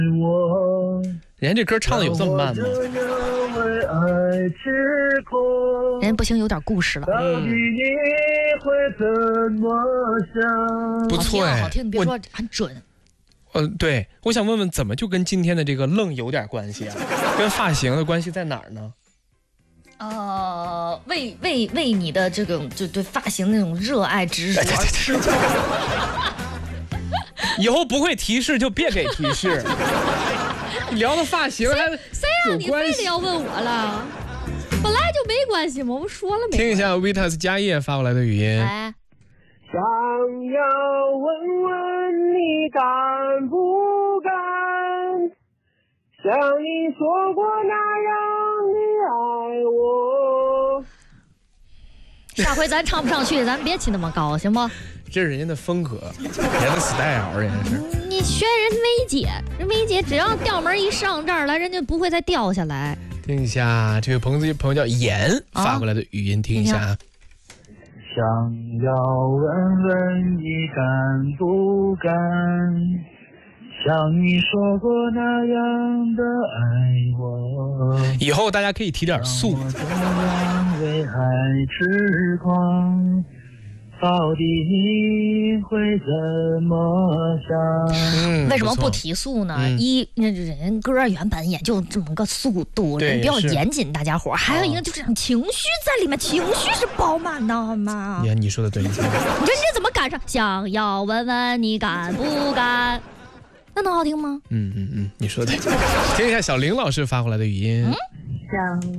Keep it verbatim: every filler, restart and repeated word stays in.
人家这歌唱的有这么慢吗？ 人家不行，有点故事了。 嗯，不错哎， 好听，你别说很准。 呃，对，我想问问，怎么就跟今天的这个愣有点关系啊？跟发型的关系在哪儿呢？ 呃，为为为你的这种就对发型那种热爱执着而痴狂。 以后不会提示就别给提示。聊到发型还谁让你非得要问我了？本来就没关系嘛，我们说了没？ 听一下 Vitas 家业发过来的语音。 哎， 想要问问你敢不敢，像你说过那样你爱我。 下回咱唱不上去，咱别起那么高，行不？ 这是人家的风格，人家的 style， 人家是。 你学人薇姐，人薇姐只要调门一上这儿来，人家不会再掉下来。 听一下，这位朋友朋友叫严发过来的语音，听一下。 想要问问你敢不敢，像你说过那样的爱我。 以后大家可以提点速。 为爱痴狂，到底你会怎么想？ 嗯， 为什么不提速呢？ 嗯、 一，那人歌原本也就这么个速度，人比较严谨，大家伙。还有一个就是情绪在里面，情绪是饱满的，好吗？ 呀，你说的对，你说的对。 你说你怎么赶上？想要问问你敢不敢？那能好听吗？ 嗯嗯嗯，你说的对。听一下小林老师发过来的语音。 嗯， 想